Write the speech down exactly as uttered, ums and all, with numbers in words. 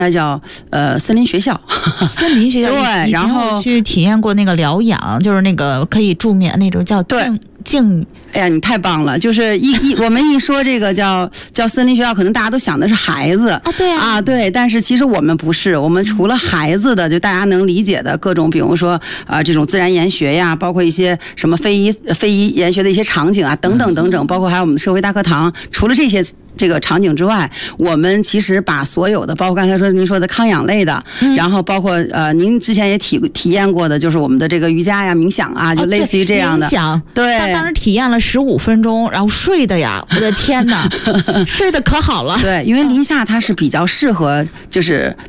那叫呃森林学校。 森林学校对，然后去体验过那个疗养，就是那个可以助眠那种叫静静。 哎呀，你太棒了！就是一一我们一说这个叫叫森林学校，可能大家都想的是孩子啊，对啊， 啊对，但是其实我们不是，我们除了孩子的，就大家能理解的各种，比如说啊、呃、这种自然研学呀，包括一些什么非遗非遗研学的一些场景啊，等等等等，包括还有我们的社会大课堂，除了这些这个场景之外，我们其实把所有的，包括刚才说您说的康养类的，嗯、然后包括呃您之前也体体验过的，就是我们的这个瑜伽呀、冥想啊，就类似于这样的。 冥想， 对， 他当时体验了十五分钟，然后睡的呀，我的天哪，睡得可好了。 对，因为林夏它是比较适合就是